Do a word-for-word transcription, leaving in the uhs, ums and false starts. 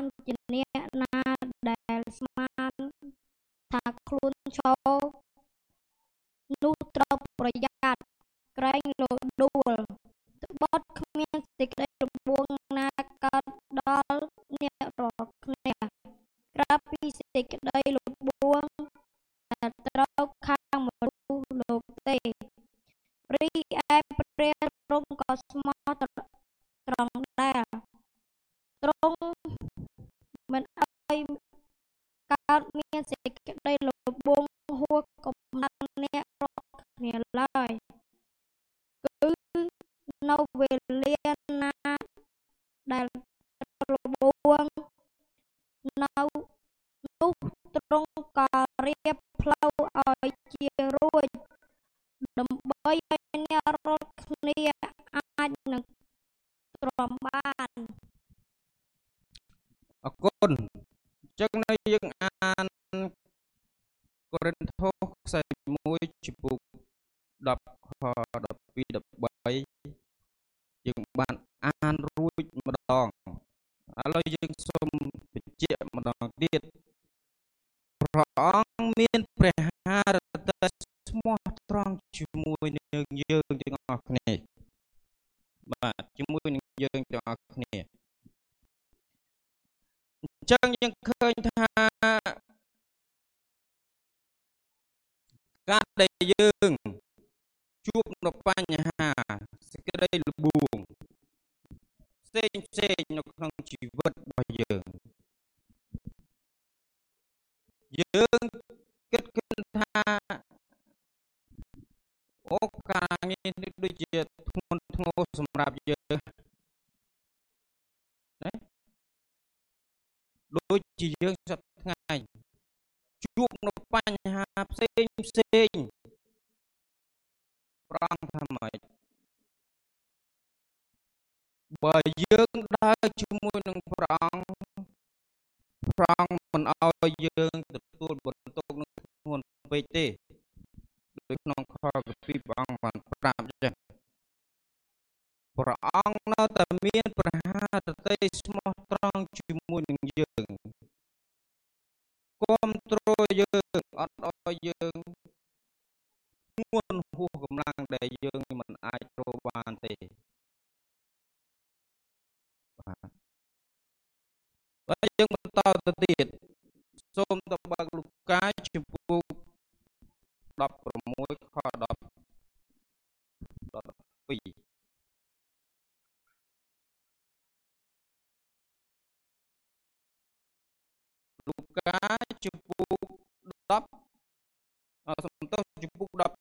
បានជាអ្នកណាដែលស្មានថាខ្លួនចូលនោះត្រូវប្រយ័ត្នក្រែងលោដួលត្បិតគ្មានសេចក្តីរមួងណាកើតដល់អ្នករាល់គ្នាក្រៅពីសេចក្តីលំបួងដែលត្រូវខាងមនុស្សលោកទេរីឯព្រះទ្រង់ក៏ស្មោះត្រង់ដែរទ្រង់មិនឲ្យកើតមានសេចក្តីលំបួងហួសកម្លាំងអ្នករាល់គ្នាឡើយគឺនៅវេលាណាដែលត្រូវលំបួងនៅនោះទ្រង់ក៏រៀបផ្លូវឲ្យជារួចដើម្បីឲ្យអ្នករាល់គ្នាអាចនឹងទ្រាំបានអរគុណអញ្ចឹងនៅយើងអានកូរិនថូសខ្សែមួយចំពោះដប់ខដប់ពីរដប់បីយើងបានអានរួចម្ដងឥឡូវយើងសូមបញ្ជាក់ម្ដងទៀតព្រះអង្គមានព្រះハរតីស្មោះត្រង់ជាមួយនឹងយើងទាំងអស់គ្នាបាទជាមួយនឹងយើងទាំងអស់គ្នាអញ្ចឹងយើងឃើញថាការដែលយើងជួបនៅបញ្ហាសេចក្តីលំបួងផ្សេងផ្សេងនៅក្នុងជីវិតរបស់យើងយើងគិតឃើញថាអូការងារនេះដូចជាធ្ងន់ធ្ងរសម្រាប់យើងណាដូចជាយើងសប្តាហ៍ថ្ងៃជួបនៅបញ្ហាផ្សេងផ្សេងប្រងថាម៉េចបើយើងដើរជាមួយនឹងព្រះអង្គព្រះអង្គមិនឲ្យយើងទទួលបន្ទុកនឹងធ្ងន់ពេកទេដោយក្នុងខគម្ពីរព្រះអង្គបានប្រាប់ចឹងព្រះអង្គនៅតែមានព្រះハរតីស្មោះត្រង់ជាមួយនឹងយើងគាំទ្រយើងអត់ឲ្យយើងធ្ងន់ហួសកម្លាំងដែលយើងមិនអាចទ្របានទេបាទបើយើងបន្តទៅទៀតសូមទៅបើកលូកាជំពូកដប់ប្រាំមួយខដប់ដល់ពីរលូកាជំពូកដប់សំទោសជំពូកដប់